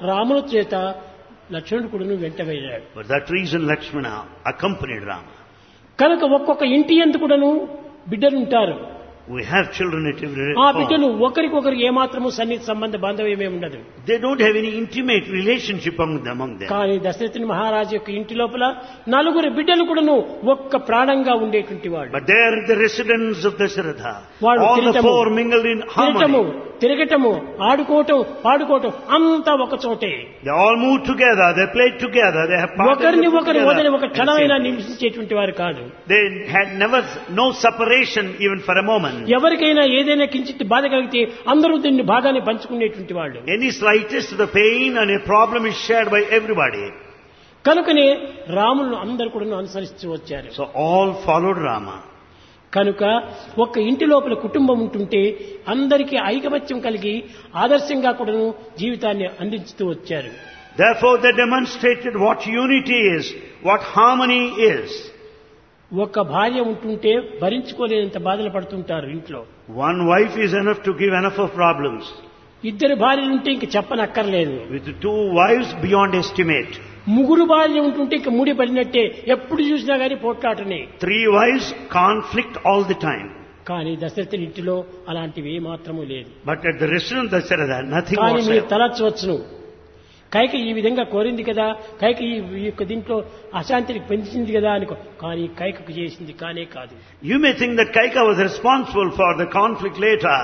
రాముని చేత లక్ష్మణుడు కూడా వెంట వెళ్ళాడు. For that reason Lakshmana accompanied Rama. కనుక ఒక్కొక్క ఇంటి యందు కూడాను బిడ్డలుంటారు. We have children at every ఆ home. బిడ్డలు ఒకరికొకరికి ఏమాత్రము సన్నిహిత సంబంధ బాంధవ్యమే ఉండదు. They don't have any intimate relationship among them. కానీ దశరథుని మహారాజు యొక్క ఇంటి లోపల నలుగురు బిడ్డలు కూడాను ఒక్క ప్రాణంగా ఉండేటువంటి వాడు. But they are the residents of Dasharatha. వాడు All the four mingled in harmony. తిరగటము, ఆడుకోవటం, పాడుకోవటం అంతా ఒక చోటే. They all moved together, they played together, they have ఒకరిని ఒకరు వదిలి ఒక together. క్షణమైనా నివసించేటువంటి వారు కాదు. They had never no separation even for a moment. ఎవరికైనా ఏదైనా కించిత్ బాధ కలిగితే అందరూ దీన్ని బాధాన్ని పంచుకునేటువంటి వాళ్ళు. Any slightest the pain and a problem is shared by everybody. కనుకనే రాములను అందరూ కూడా అనుసరిస్తూ వచ్చారు. So all followed Rama. కనుక ఒక్క ఇంటి లోపల కుటుంబం ఉంటుంటే అందరికీ ఐకమత్యం కలిగి ఆదర్శంగా కూడాను జీవితాన్ని అందించుతూ వచ్చారు. Therefore they demonstrated what unity is, what harmony is. ఒక్క భార్య ఉంటుంటే భరించుకోలేనంత బాధలు పడుతుంటారు ఇంట్లో. One wife is enough to give enough of problems. ఇద్దరు భార్యలు ఉంటే ఇంక చెప్పనక్కర్లేదు. With two wives beyond estimate. ముగ్గురు భార్య ఉంటుంటే ఇంక ముడి పడినట్టే, ఎప్పుడు చూసినా గానీ పోట్లాటనే. Three wives conflict all the time. కానీ దశరథుని ఇంటిలో అలాంటివి ఏ మాత్రము లేదు. But at the restaurant Dasharatha, nothing కానీ మీరు whatsoever. తలచవచ్చును, కైక ఈ విధంగా కోరింది కదా, కైక ఈ యొక్క దీంట్లో అశాంతిని పెంచింది కదా అనుకో. కానీ కైకకు చేసింది కానే కాదు. You may think that Kaika was responsible for the conflict later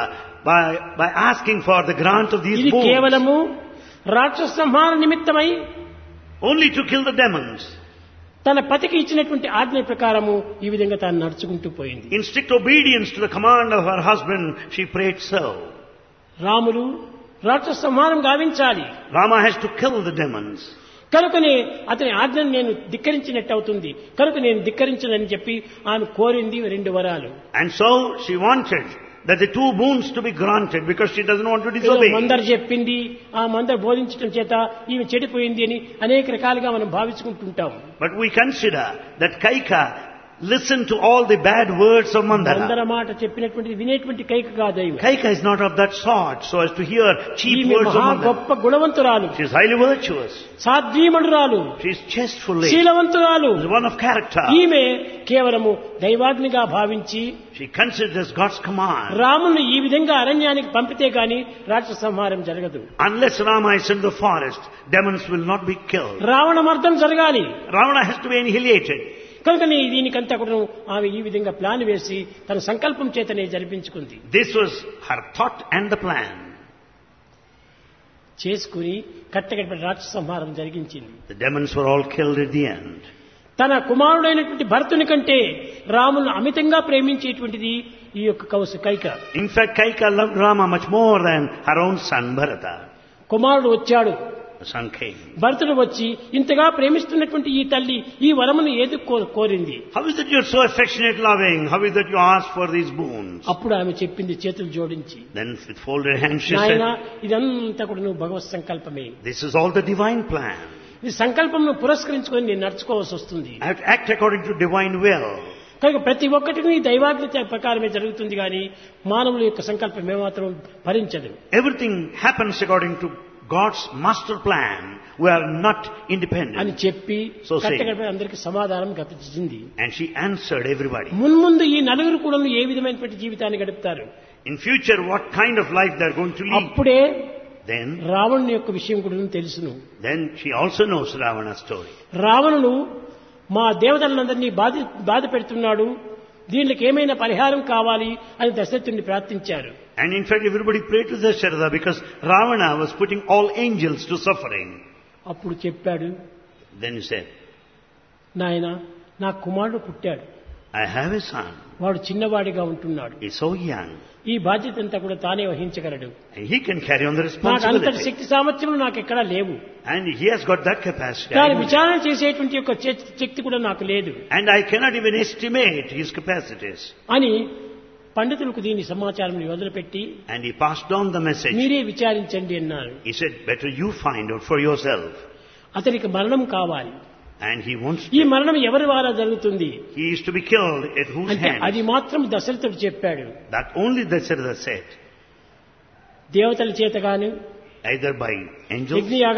by asking for the grant of these ఇది boons. కేవలము రాక్షస సంహార నిమిత్తమై Only to kill the demons. తన పతికి ఇచ్చినటువంటి ఆజ్ఞ ప్రకారము ఈ విధంగా తాను నడుచుకుంటూ పోయింది. In strict obedience to the command of her husband, she prayed so. Ramulu రాక్షస సంహారం గావించాలి. Rama has to kill the demons. కనుకనే అతని ఆజ్ఞను నేను ధిక్కరించినట్టు అవుతుంది, కనుక నేను ధిక్కరించనని చెప్పి ఆమె కోరింది 2 వరాలు. And so she wanted that the 2 boons to be granted because she doesn't want to disobey. మందరు చెప్పింది, ఆ మందరు బోధించడం చేత ఈమె చెడిపోయింది అని అనేక రకాలుగా మనం భావించుకుంటుంటాం. But we consider that Kaika listened to all the bad words of Mandara. మందర మాట చెప్పినటువంటి వినేటువంటి కైక కాదు ఈమె. Kaika is not of that sort so as to hear cheap ఈమె words of మహా Mandara. గొప్ప గుణవంతురాలు, She is highly virtuous. సాధ్వీమణురాలు, She is chasteful lady. శీలవంతురాలు. She is one of character. ఈమె కేవలము దైవాజ్ఞగా భావించి She considers God's command. రాముని ఈ విధంగా అరణ్యానికి పంపితే గాని రాక్షస సంహారం జరగదు. Unless Rama is in the forest, demons will not be killed. Ravana మర్దం జరగాలి. Ravana has to be annihilated. కనుకనే దీనికంతా కూడా ఆమె ఈ విధంగా ప్లాన్ వేసి తన సంకల్పం చేతనే జరిపించుకుంది. This was her thought and the plan. చేసుకుని కట్టకట్ట రాక్షస సంహారం జరిగించింది. The demons were all killed at the end. తన కుమారుడైనటువంటి భరతుని కంటే రామును అమితంగా ప్రేమించేటువంటిది ఈ యొక్క Kaika. In fact, Kaika loved Rama much more than her own son Bharata. కుమారుడు వచ్చాడు, The son came. భరతుడు వచ్చి ఇంతగా ప్రేమిస్తున్నటువంటి ఈ తల్లి ఈ వరమును ఏది కోరింది. How is it you're so affectionate, loving? How is it you ask for these boons? అప్పుడు ఆమె చెప్పింది చేతులు జోడించి, Then with folded hands she నాయనా said, ఇదంతా కూడా నువ్వు భగవత్ సంకల్పమే. this is all the divine plan. ఈ సంకల్పంను పురస్కరించుకొని నేను నడుచుకోవాల్సి వస్తుంది. I have to act according to divine will. కనుక ప్రతి ఒక్కటిని దైవాజ్ఞ ప్రకారమే జరుగుతుంది కానీ మానవుల యొక్క సంకల్పం ఏమాత్రం భరించదు. Everything happens according to God's master plan. We are not independent. అని చెప్పి So say. కట్టకడపై అందరికి సమాధానం గతించింది. And she answered everybody. మున్ముందు ఈ నలుగురు కూడా ఏ విధమైనటువంటి జీవితాన్ని గడుపుతారు. In future, what kind of life they are going to lead. అప్పుడే Then రావణుని యొక్క విషయం కూడా తెలుసును. she also knows Ravana's story. రావణుడు మా దేవతలందరినీ బాధ పెడుతున్నాడు, దీనికి ఏమైనా పరిహారం కావాలి అని దశరథుడిని ప్రార్థించారు. And in fact, everybody prayed to Dasharatha because Ravana was putting all angels to suffering. అప్పుడు చెప్పాడు, Then he said, నాయనా నా కుమారుడు పుట్టాడు, I have a son. వాడు చిన్నవాడిగా ఉంటున్నాడు, He's so young. ఈ బాధ్యత అంతా కూడా తానే వహించగలడు, And he can carry on the నాకు అంతటి responsibility. శక్తి సామర్థ్యములు నాకు ఎక్కడా లేవు, And he has got that capacity. దాని విచారణ చేసేటువంటి యొక్క శక్తి కూడా నాకు లేదు And I cannot even estimate his capacities. అని పండితులకు దీని సమాచారం వదిలిపెట్టి And he passed on the message. మీరే విచారించండి అన్నారు. He said, better you find out for yourself. అతనికి మరణం కావాలి. And he wants ఈ మరణం ఎవరి ద్వారా జరుగుతుంది he is to be killed at whose అంటే hand? అది మాత్రం దశరథుడు చెప్పాడు. That only Dasharatha said. దేవతల చేత గాని Either by angels యజ్ఞయాగాలు